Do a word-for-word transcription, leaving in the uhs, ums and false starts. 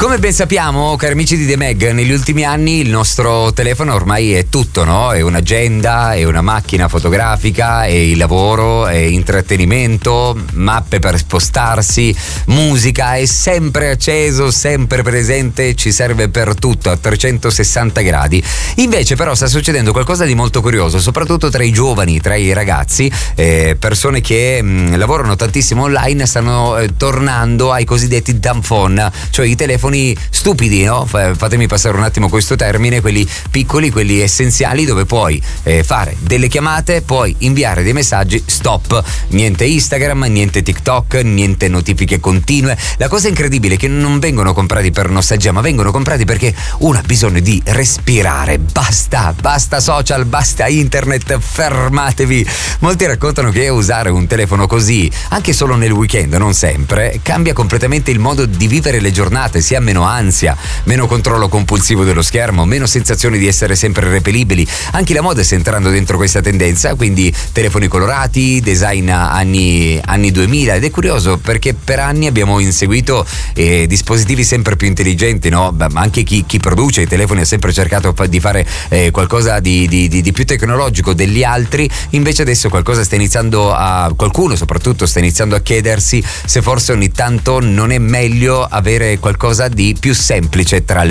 Come ben sappiamo, cari amici di The Mag, negli ultimi anni il nostro telefono ormai è tutto, no? È un'agenda, è una macchina fotografica, è il lavoro, è intrattenimento, mappe per spostarsi, musica, è sempre acceso, sempre presente, ci serve per tutto a trecentosessanta gradi. Invece però sta succedendo qualcosa di molto curioso, soprattutto tra i giovani, tra i ragazzi, eh, persone che mh, lavorano tantissimo online, stanno eh, tornando ai cosiddetti dumb phone, cioè i telefoni stupidi, no? Fatemi passare un attimo questo termine, quelli piccoli, quelli essenziali, dove puoi eh, fare delle chiamate, puoi inviare dei messaggi, stop, niente Instagram, niente TikTok, niente notifiche continue. La cosa incredibile è che non vengono comprati per nostalgia, ma vengono comprati perché uno ha bisogno di respirare. Basta, basta social, basta internet, fermatevi. Molti raccontano che usare un telefono così, anche solo nel weekend, non sempre, cambia completamente il modo di vivere le giornate. Si ha meno ansia, meno controllo compulsivo dello schermo, meno sensazione di essere sempre repelibili. Anche la moda sta entrando dentro questa tendenza, quindi telefoni colorati, design anni, anni duemila, ed è curioso perché per anni abbiamo inseguito eh, dispositivi sempre più intelligenti, no? Ma anche chi, chi produce i telefoni ha sempre cercato di fare eh, qualcosa di, di, di, di più tecnologico degli altri. Invece adesso qualcosa sta iniziando a qualcuno soprattutto sta iniziando a chiedersi se forse ogni tanto non è meglio avere qualcosa di più semplice tra le